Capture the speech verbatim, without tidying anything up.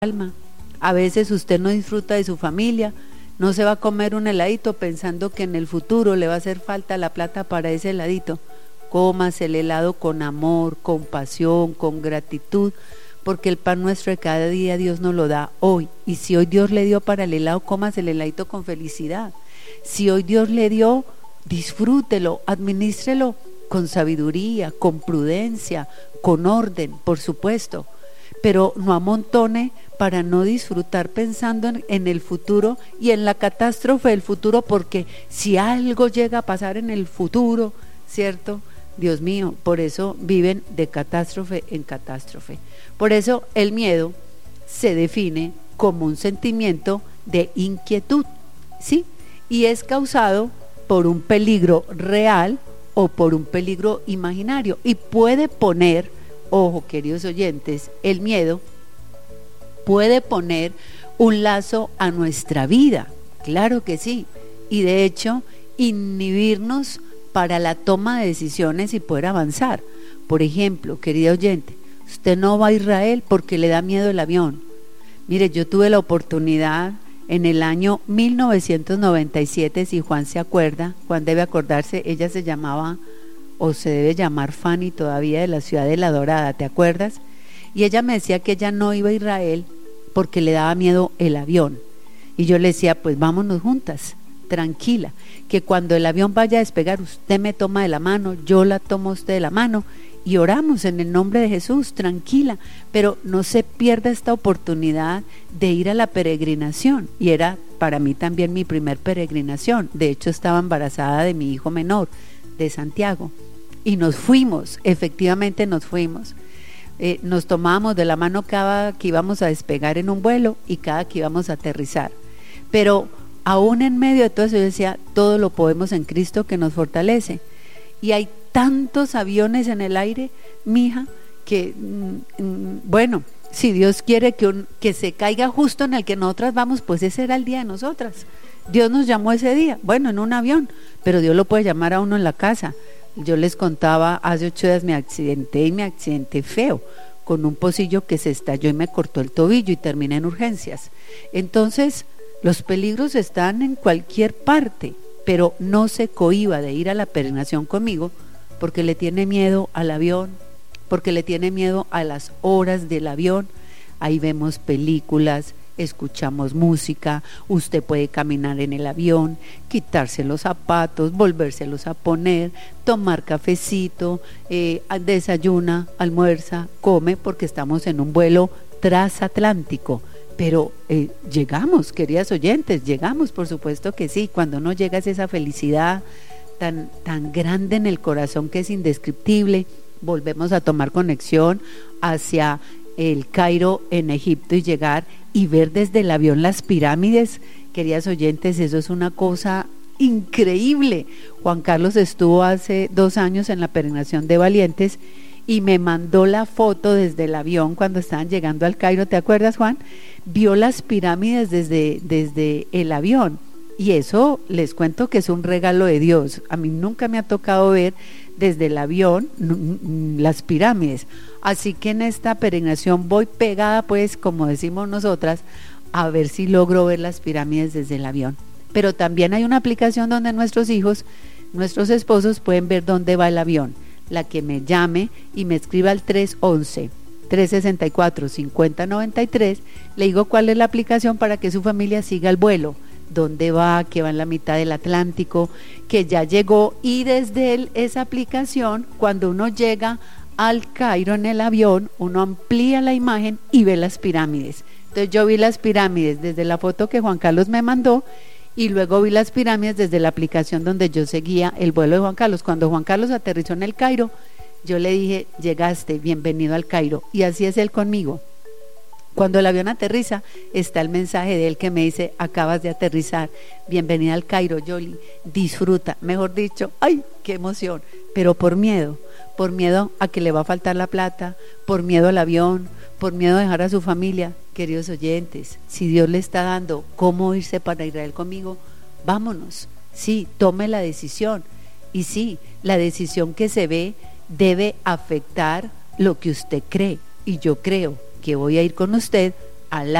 alma. A veces usted no disfruta de su familia, no se va a comer un heladito pensando que en el futuro le va a hacer falta la plata para ese heladito. Cómase el helado con amor, con pasión, con gratitud, porque el pan nuestro de cada día Dios nos lo da hoy. Y si hoy Dios le dio para el helado, cómase el heladito con felicidad. Si hoy Dios le dio, disfrútelo, administrelo con sabiduría, con prudencia, con orden, por supuesto, pero no amontone para no disfrutar pensando en, en el futuro y en la catástrofe del futuro, porque si algo llega a pasar en el futuro, ¿cierto? Dios mío, por eso viven de catástrofe en catástrofe. Por eso el miedo se define como un sentimiento de inquietud, ¿sí? Y es causado por un peligro real o por un peligro imaginario, y puede poner, ojo queridos oyentes, el miedo puede poner un lazo a nuestra vida, claro que sí, y de hecho inhibirnos para la toma de decisiones y poder avanzar. Por ejemplo, querido oyente, usted no va a Israel porque le da miedo el avión. Mire, yo tuve la oportunidad en el año mil novecientos noventa y siete, si Juan se acuerda, Juan debe acordarse, ella se llamaba, o se debe llamar Fanny todavía, de la ciudad de La Dorada, ¿te acuerdas? Y ella me decía que ella no iba a Israel porque le daba miedo el avión. Y yo le decía, pues vámonos juntas, tranquila, que cuando el avión vaya a despegar, usted me toma de la mano, yo la tomo a usted de la mano, y oramos en el nombre de Jesús, tranquila, pero no se pierda esta oportunidad de ir a la peregrinación. Y era para mí también mi primer peregrinación. De hecho, estaba embarazada de mi hijo menor, de Santiago, y nos fuimos, efectivamente nos fuimos. Eh, nos tomábamos de la mano cada que íbamos a despegar en un vuelo y cada que íbamos a aterrizar. Pero aún en medio de todo eso yo decía, todo lo podemos en Cristo que nos fortalece. Y hay tantos aviones en el aire, mija, que mm, bueno, si Dios quiere que, un, que se caiga justo en el que nosotras vamos, pues ese era el día de nosotras. Dios nos llamó ese día, bueno, en un avión, pero Dios lo puede llamar a uno en la casa. Yo les contaba, hace ocho días me accidenté y me accidenté feo, con un pocillo que se estalló y me cortó el tobillo y terminé en urgencias. Entonces, los peligros están en cualquier parte, pero no se cohíba de ir a la peregrinación conmigo porque le tiene miedo al avión, porque le tiene miedo a las horas del avión. Ahí vemos películas, escuchamos música, usted puede caminar en el avión, quitarse los zapatos, volvérselos a poner, tomar cafecito, eh, desayuna, almuerza, come, porque estamos en un vuelo transatlántico. Pero eh, llegamos, queridas oyentes, llegamos, por supuesto que sí. Cuando uno llega es esa felicidad tan, tan grande en el corazón que es indescriptible. Volvemos a tomar conexión hacia el Cairo en Egipto y llegar y ver desde el avión las pirámides, queridas oyentes, eso es una cosa increíble. Juan Carlos estuvo hace dos años en la peregrinación de Valientes y me mandó la foto desde el avión cuando estaban llegando al Cairo, ¿te acuerdas, Juan? Vio las pirámides desde, desde el avión, y eso les cuento que es un regalo de Dios. A mí nunca me ha tocado ver desde el avión las pirámides, así que en esta peregrinación voy pegada, pues, como decimos nosotras, a ver si logro ver las pirámides desde el avión. Pero también hay una aplicación donde nuestros hijos, nuestros esposos pueden ver dónde va el avión. La que me llame y me escriba al tres once, tres sesenta y cuatro, cincuenta noventa y tres, le digo cuál es la aplicación para que su familia siga el vuelo, dónde va, que va en la mitad del Atlántico, que ya llegó, y desde el, esa aplicación, cuando uno llega al Cairo en el avión, uno amplía la imagen y ve las pirámides. Entonces yo vi las pirámides desde la foto que Juan Carlos me mandó, y luego vi las pirámides desde la aplicación donde yo seguía el vuelo de Juan Carlos. Cuando Juan Carlos aterrizó en el Cairo, yo le dije, llegaste, bienvenido al Cairo, y así es él conmigo. Cuando el avión aterriza, está el mensaje de él que me dice, acabas de aterrizar, bienvenida al Cairo, Yoli, disfruta, mejor dicho, ¡ay, qué emoción! Pero por miedo, por miedo a que le va a faltar la plata, por miedo al avión, por miedo a dejar a su familia. Queridos oyentes, si Dios le está dando cómo irse para Israel conmigo, vámonos, sí, tome la decisión, y sí, la decisión que se ve debe afectar lo que usted cree, y yo creo que voy a ir con usted al